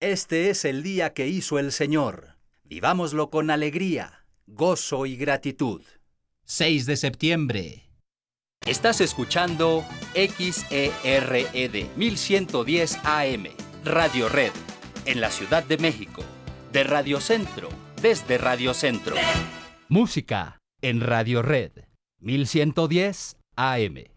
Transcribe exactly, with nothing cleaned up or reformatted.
Este es el día que hizo el Señor. Vivámoslo con alegría, gozo y gratitud. seis de septiembre. Estás escuchando X E R E D mil ciento diez A M, Radio Red, en la Ciudad de México. De Radio Centro, desde Radio Centro. Música en Radio Red, mil ciento diez A M.